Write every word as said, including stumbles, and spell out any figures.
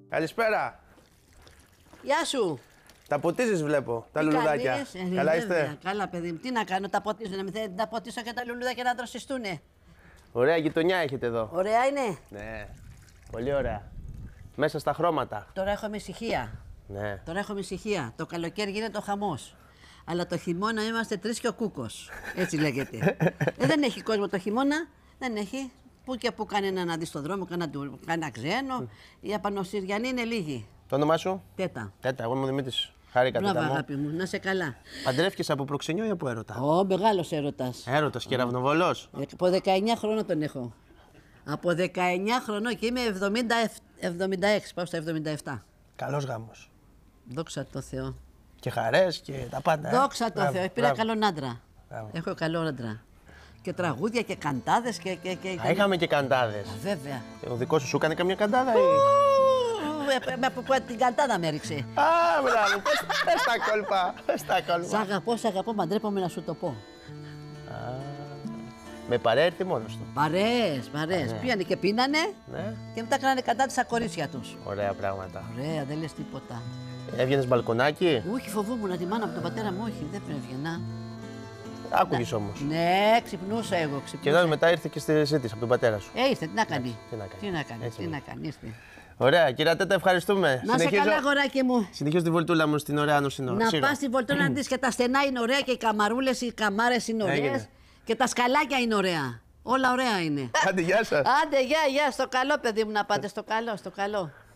Καλησπέρα. Γεια σου. Τα ποτίζεις βλέπω, τα λουλουδάκια. Ε, Καλά βέβαια. είστε? Καλά, παιδί μου. Τι να κάνω, τα ποτίζω. Να μην θέλετε να ποτίσω και τα λουλουδάκια να δροσιστούνε. Ωραία γειτονιά έχετε εδώ. Ωραία είναι. Ναι, πολύ ωραία. Μέσα στα χρώματα. Τώρα έχουμε ησυχία. Ναι. Τώρα έχουμε ησυχία. Το καλοκαίρι γίνεται ο χαμός. Αλλά το χειμώνα είμαστε τρεις και ο κούκος. Έτσι λέγεται. ε, δεν έχει κόσμο το χειμώνα. Δεν έχει. Πού και πού κάνει έναν αντί στον δρόμο, κανένα ξένο. Οι απανοσυριανοί είναι λίγοι. Το όνομά σου? Τέτα. Τέτα, εγώ είμαι ο Δημήτρης. Χάρηκα. Μπράβο, τέτα μου. αγάπη μου, να σε καλά. Παντρεύτηκες από προξενιό ή από έρωτα? Ω, μεγάλος έρωτας. Έρωτας και ραυνοβολός. Από δεκαεννιά χρονών τον έχω. Από δεκαεννιά χρονών και είμαι εβδομήντα, εβδομήντα έξι, πάω στα εβδομήντα επτά. Καλός γάμος. Δόξα τω Θεώ. Και χαρές και τα πάντα. ε. Δόξα τω Μπράβο, Θεώ. Πήρα μπράβο. καλόν άντρα. Μπράβο. Έχω καλό άντρα. Και τραγούδια και καντάδες και. και, και... Α, είχαμε και καντάδες. Βέβαια. Ο δικός σου σου έκανε καμιά καντάδα ή? Ε, με από την καντάδα με έριξε. Α, μπράβο, πες, πες τα κόλπα, πες τα Σ' κόλπα. αγαπώ, σ' αγαπώ, μαντρέπομαι να σου το πω. Α, με παρέα ήρθε μόνος του. Παρέες, παρέες. Πήγανε και πίνανε Ναι, και μετά κάνανε καντάδες στα κορίτσια τους. ωραία πράγματα. Ωραία, δεν λες τίποτα. Έβγαινες μπαλκονάκι, Όχι, φοβόμουν τη μάνα από τον πατέρα μου, όχι, δεν πρέπει να. άκουγες όμως. Ναι, ξυπνούσα εγώ, Και ξυπνούσα. εδώ μετά ήρθε και στη ζήτηση από τον πατέρα σου. Ε, είστε, τι να κάνει. τι να κάνει. Τι να κάνει, Έτσι τι είναι. να κάνει, είστε. Ωραία, κύριε Τέτα, ευχαριστούμε. Να σε καλά, αγοράκι μου. Συνεχίζω τη βολτούλα μου στην ωραία νοσινό. Να πας στη Βολτώνα να δεις και τα στενά είναι ωραία και οι καμαρούλες, οι καμάρες είναι ωραίες. Έγινε. Και τα σκαλάκια είναι ωραία. Όλα ωραία είναι. Άντε, γεια σας. Άντε, γεια, γεια, στο καλό παιδί μου να πάτε, στο καλό, στο καλό.